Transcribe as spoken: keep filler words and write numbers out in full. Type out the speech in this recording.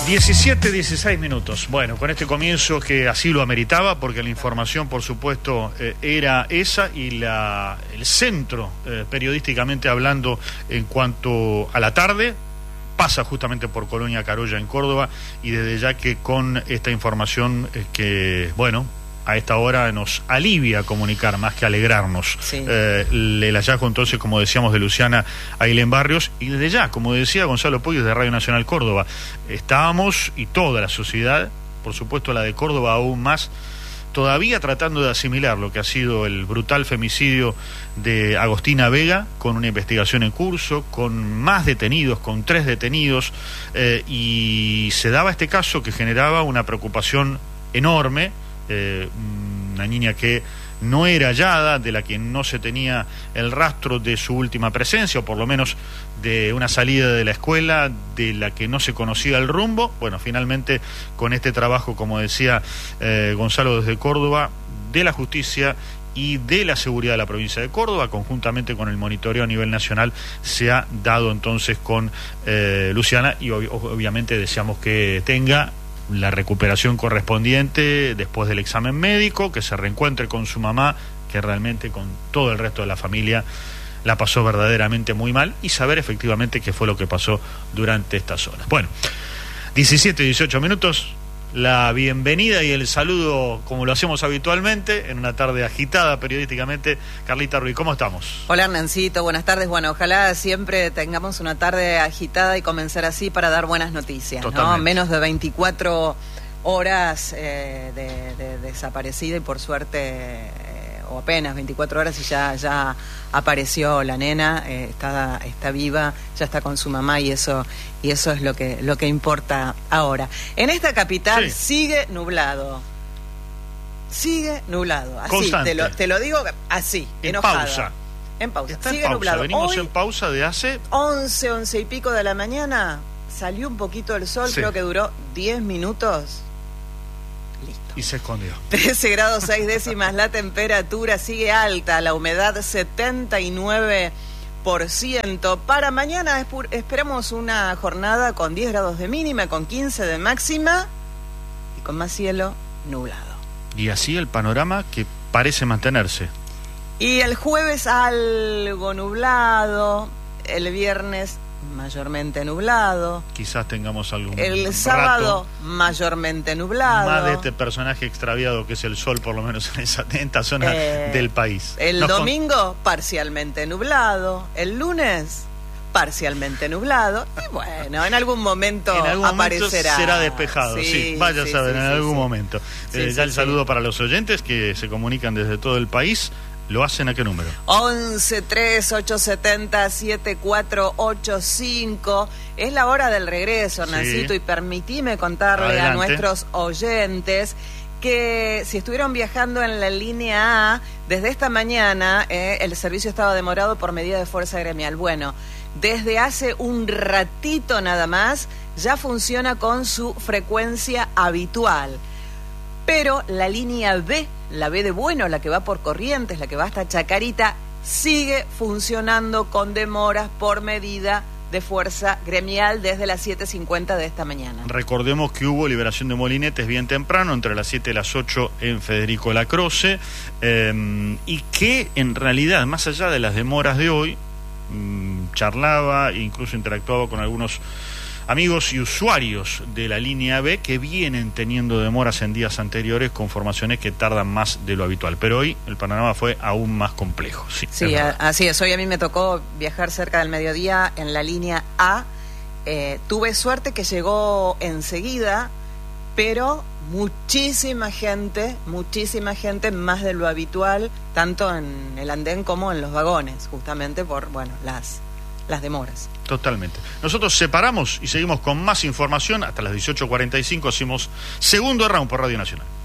diecisiete, dieciséis minutos. Bueno, con este comienzo que así lo ameritaba, porque la información, por supuesto, eh, era esa y la, el centro, eh, periodísticamente hablando, en cuanto a la tarde, pasa justamente por Colonia Carolla en Córdoba, y desde ya que con esta información eh, que, bueno, a esta hora nos alivia comunicar más que alegrarnos. Sí. Eh, el hallazgo entonces, como decíamos, de Luciana Ailén Barrios, y desde ya, como decía Gonzalo Puig de Radio Nacional Córdoba, estábamos, y toda la sociedad, por supuesto la de Córdoba aún más, todavía tratando de asimilar lo que ha sido el brutal femicidio de Agostina Vega, con una investigación en curso, con más detenidos, con tres detenidos, eh, y se daba este caso que generaba una preocupación enorme. Eh, una niña que no era hallada, de la que no se tenía el rastro de su última presencia, o por lo menos de una salida de la escuela, de la que no se conocía el rumbo. Bueno, finalmente con este trabajo, como decía eh, Gonzalo desde Córdoba, de la justicia y de la seguridad de la provincia de Córdoba, conjuntamente con el monitoreo a nivel nacional, se ha dado entonces con eh, Luciana, y ob- obviamente deseamos que tenga la recuperación correspondiente después del examen médico, que se reencuentre con su mamá, que realmente con todo el resto de la familia la pasó verdaderamente muy mal, y saber efectivamente qué fue lo que pasó durante estas horas. Bueno, diecisiete, dieciocho minutos, la bienvenida y el saludo, como lo hacemos habitualmente, en una tarde agitada periodísticamente. Carlita Ruiz, ¿cómo estamos? Hola, Hernancito, buenas tardes. Bueno, ojalá siempre tengamos una tarde agitada y comenzar así para dar buenas noticias, ¿no? Menos de veinticuatro horas eh, de, de desaparecida, y por suerte, eh, o apenas veinticuatro horas, y ya, ya apareció la nena, eh, está, está viva, ya está con su mamá, y eso, y eso es lo que, lo que importa ahora. En esta capital sí. sigue nublado. Sigue nublado. Así, te lo, te lo digo así, en enojada. pausa. En pausa. Está sigue en pausa. nublado. Venimos Hoy, en pausa de hace once, once y pico de la mañana, salió un poquito el sol, sí. Creo que duró diez minutos. Listo. Y se escondió. trece grados seis décimas la temperatura, sigue alta, la humedad setenta y nueve por ciento. Para mañana esperamos una jornada con diez grados de mínima, con quince de máxima, y con más cielo nublado. Y así el panorama que parece mantenerse. Y el jueves algo nublado, el viernes mayormente nublado. Quizás tengamos algún El sábado rato mayormente nublado. Más de este personaje extraviado que es el sol, por lo menos en, esa, en esta zona eh, del país. El Nos domingo con... parcialmente nublado. El lunes parcialmente nublado. Y bueno, en algún momento en algún aparecerá. Momento será despejado, sí. sí vaya sí, a saber, sí, en sí, algún sí. momento. Sí, eh, sí, ya el sí. saludo para los oyentes que se comunican desde todo el país. ¿Lo hacen a qué número? once, tres, ocho siete cero, siete cuatro ocho cinco. Es la hora del regreso, Hernancito, sí. Y permitime contarle Adelante. a nuestros oyentes que si estuvieron viajando en la línea A, desde esta mañana eh, el servicio estaba demorado por medida de fuerza gremial. Bueno, desde hace un ratito nada más ya funciona con su frecuencia habitual. Pero la línea B, la B de Bueno, la que va por Corrientes, la que va hasta Chacarita, sigue funcionando con demoras por medida de fuerza gremial desde las siete cincuenta de esta mañana. Recordemos que hubo liberación de molinetes bien temprano, entre las siete y las ocho en Federico Lacroce, eh, y que en realidad, más allá de las demoras de hoy, mmm, charlaba e incluso interactuaba con algunos amigos y usuarios de la línea B que vienen teniendo demoras en días anteriores con formaciones que tardan más de lo habitual. Pero hoy el panorama fue aún más complejo. Sí, sí es así es. Hoy a mí me tocó viajar cerca del mediodía en la línea A. Eh, tuve suerte que llegó enseguida, pero muchísima gente, muchísima gente, más de lo habitual, tanto en el andén como en los vagones, justamente por, bueno, las... las demoras. Totalmente. Nosotros separamos y seguimos con más información hasta las dieciocho cuarenta y cinco. Hacemos segundo round por Radio Nacional.